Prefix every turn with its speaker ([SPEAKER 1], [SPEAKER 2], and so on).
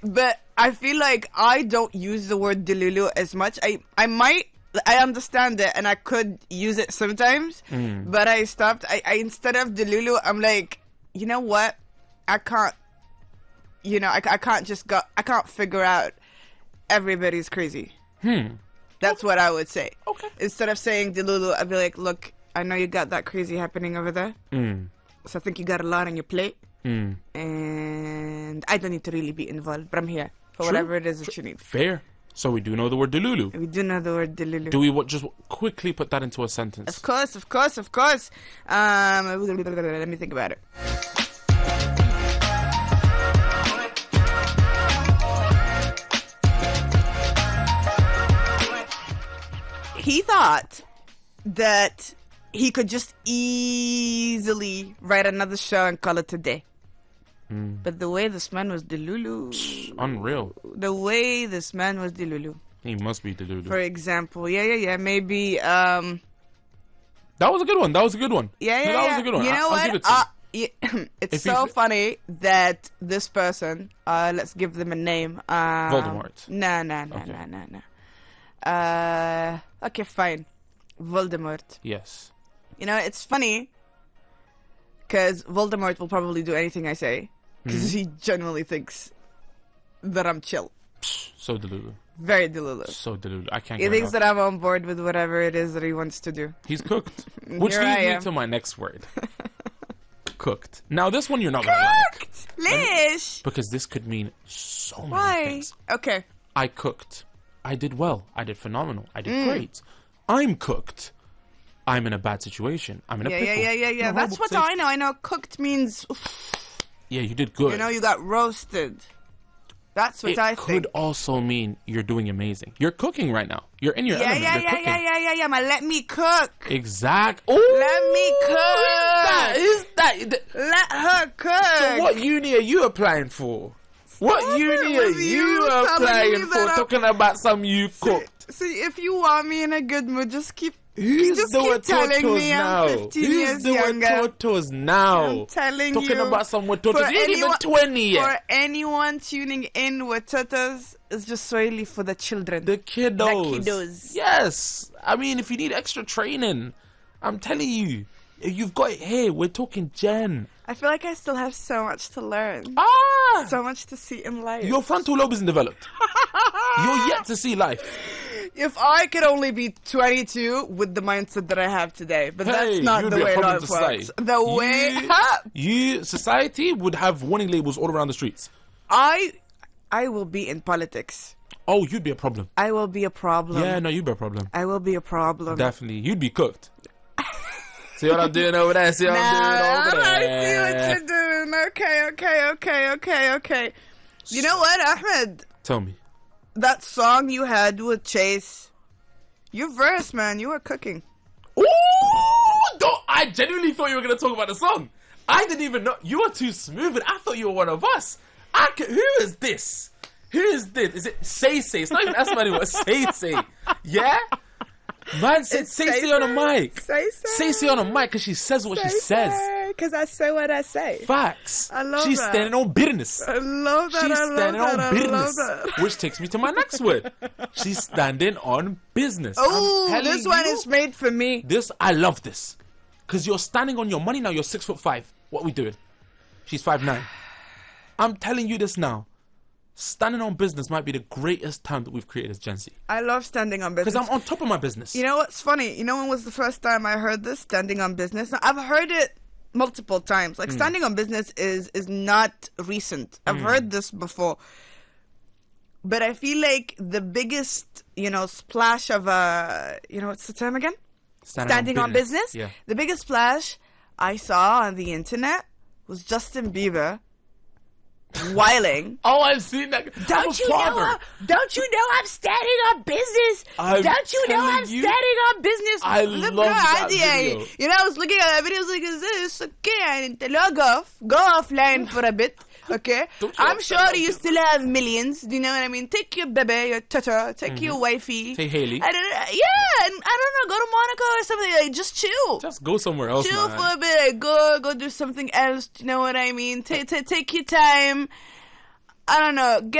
[SPEAKER 1] But I feel like I don't use the word delulu as much. I understand it and I could use it sometimes, but I stopped. I instead of delulu, I'm like, you know what? I can't. I can't figure out everybody's crazy. That's what I would say.
[SPEAKER 2] Okay.
[SPEAKER 1] Instead of saying delulu, I'd be like, look, I know you got that crazy happening over there. So I think you got a lot on your plate. And I don't need to really be involved, but I'm here for whatever it is that you need.
[SPEAKER 2] Fair. So we do know the word delulu.
[SPEAKER 1] We do know the word delulu.
[SPEAKER 2] Do we just quickly put that into a sentence?
[SPEAKER 1] Of course. Let me think about it. He thought that he could just easily write another show and call it a day. But the way this man was delulu.
[SPEAKER 2] Unreal.
[SPEAKER 1] The way this man was delulu.
[SPEAKER 2] He must be delulu.
[SPEAKER 1] For example, maybe...
[SPEAKER 2] That was a good one.
[SPEAKER 1] Yeah,
[SPEAKER 2] no, that was a good one.
[SPEAKER 1] You know
[SPEAKER 2] I'll
[SPEAKER 1] what?
[SPEAKER 2] give it to you.
[SPEAKER 1] It's so funny that this person, let's give them a name.
[SPEAKER 2] Voldemort.
[SPEAKER 1] No. Okay, fine. Voldemort.
[SPEAKER 2] Yes.
[SPEAKER 1] You know, it's funny because Voldemort will probably do anything I say because he genuinely thinks that I'm chill.
[SPEAKER 2] So delulu.
[SPEAKER 1] Very delulu.
[SPEAKER 2] So delulu. I can't.
[SPEAKER 1] He thinks that I'm on board with whatever it is that he wants to do.
[SPEAKER 2] He's cooked. Which
[SPEAKER 1] Here
[SPEAKER 2] leads
[SPEAKER 1] I
[SPEAKER 2] me
[SPEAKER 1] am.
[SPEAKER 2] to my next word. Cooked. Now this one you're not gonna like.
[SPEAKER 1] Lish!
[SPEAKER 2] Because this could mean so many
[SPEAKER 1] Why?
[SPEAKER 2] things.
[SPEAKER 1] Okay.
[SPEAKER 2] I cooked. I did well. I did phenomenal. I did great. I'm cooked. I'm in a bad situation. I'm in a pickle.
[SPEAKER 1] Yeah. That's what I know. I know cooked means...
[SPEAKER 2] Yeah, you did good.
[SPEAKER 1] You know, you got roasted. That's what I think.
[SPEAKER 2] It could also mean you're doing amazing. You're cooking right now. You're in your element. You're cooking.
[SPEAKER 1] Yeah. Man, let me cook.
[SPEAKER 2] Exact.
[SPEAKER 1] Let me cook.
[SPEAKER 2] Who's that?
[SPEAKER 1] Let her cook.
[SPEAKER 2] So what uni are you applying for? What uni are
[SPEAKER 1] with
[SPEAKER 2] you
[SPEAKER 1] you telling
[SPEAKER 2] applying
[SPEAKER 1] me
[SPEAKER 2] for?
[SPEAKER 1] that I'm-
[SPEAKER 2] Talking about some you cooked.
[SPEAKER 1] See, if you want me in a good mood, just keep
[SPEAKER 2] Who's
[SPEAKER 1] just
[SPEAKER 2] doing
[SPEAKER 1] keep telling
[SPEAKER 2] totos
[SPEAKER 1] me
[SPEAKER 2] now?
[SPEAKER 1] I'm 15
[SPEAKER 2] Who's
[SPEAKER 1] years
[SPEAKER 2] doing
[SPEAKER 1] younger.
[SPEAKER 2] totos now?
[SPEAKER 1] I'm telling
[SPEAKER 2] Talking
[SPEAKER 1] you.
[SPEAKER 2] about some totos.
[SPEAKER 1] For
[SPEAKER 2] You ain't even 20 yet.
[SPEAKER 1] For anyone tuning in with tutas, it's just solely for the children.
[SPEAKER 2] The kiddos.
[SPEAKER 1] The kiddos.
[SPEAKER 2] Yes. I mean, if you need extra training, I'm telling you, you've got it here. We're talking Jen.
[SPEAKER 1] I feel like I still have so much to learn.
[SPEAKER 2] Ah!
[SPEAKER 1] So much to see in life.
[SPEAKER 2] Your frontal lobe isn't developed. You're yet to see life.
[SPEAKER 1] If I could only be 22 with the mindset that I have today, but that's not
[SPEAKER 2] you'd
[SPEAKER 1] the
[SPEAKER 2] be a
[SPEAKER 1] way
[SPEAKER 2] problem
[SPEAKER 1] life
[SPEAKER 2] to
[SPEAKER 1] works.
[SPEAKER 2] society.
[SPEAKER 1] The way
[SPEAKER 2] Society would have warning labels all around the streets.
[SPEAKER 1] I will be in politics.
[SPEAKER 2] Oh, you'd be a problem.
[SPEAKER 1] I will be a problem.
[SPEAKER 2] Yeah, no, you'd be a problem.
[SPEAKER 1] I will be a problem.
[SPEAKER 2] Definitely. You'd be cooked. See what I'm doing over there? See what I'm doing over
[SPEAKER 1] I
[SPEAKER 2] there?
[SPEAKER 1] see what you're doing. Okay. You know what, Ahmed?
[SPEAKER 2] Tell me.
[SPEAKER 1] That song you had with Chase, your verse, man, you were cooking.
[SPEAKER 2] Ooh! I genuinely thought you were going to talk about the song. I didn't even know. You were too smooth, and I thought you were one of us. Who is this? Who is this? Is it Say? It's not even asking anymore. Say. Yeah? Man said Say on a mic. Say on a mic because she says what she says.
[SPEAKER 1] Because I say what I say.
[SPEAKER 2] Facts.
[SPEAKER 1] I love
[SPEAKER 2] She's
[SPEAKER 1] that.
[SPEAKER 2] standing on business.
[SPEAKER 1] I love that.
[SPEAKER 2] She's
[SPEAKER 1] I love
[SPEAKER 2] standing
[SPEAKER 1] that.
[SPEAKER 2] on
[SPEAKER 1] I
[SPEAKER 2] business.
[SPEAKER 1] love that.
[SPEAKER 2] Which takes me to my next word. She's standing on business.
[SPEAKER 1] Oh,
[SPEAKER 2] I'm
[SPEAKER 1] this
[SPEAKER 2] telling
[SPEAKER 1] one
[SPEAKER 2] you,
[SPEAKER 1] is made for me.
[SPEAKER 2] I love this. Because you're standing on your money now. You're 6'5". What are we doing? She's 5'9". I'm telling you this now. Standing on business might be the greatest term that we've created as Gen Z.
[SPEAKER 1] I love standing on business.
[SPEAKER 2] Because I'm on top of my business.
[SPEAKER 1] You know what's funny? You know when was the first time I heard this, standing on business? Now, I've heard it multiple times. Like, standing on business is not recent. I've heard this before. But I feel like the biggest, splash of what's the term again? Standing on business.
[SPEAKER 2] Yeah.
[SPEAKER 1] The biggest splash I saw on the internet was Justin Bieber whiling.
[SPEAKER 2] Oh, I've seen that.
[SPEAKER 1] Don't you know I'm standing on business? Don't you know I'm standing on business?
[SPEAKER 2] I love that video.
[SPEAKER 1] You know, I was looking at that video. I was like, is this okay? And go offline for a bit. Okay, I'm sure you still have millions. Do you know what I mean? Take your baby, your tutor, take your wifey.
[SPEAKER 2] Take Haley.
[SPEAKER 1] And I don't know, go to Monaco or something. Like, just chill.
[SPEAKER 2] Just go somewhere else,
[SPEAKER 1] Chill
[SPEAKER 2] man.
[SPEAKER 1] for a bit. Go do something else. Do you know what I mean? Take your time. I don't know.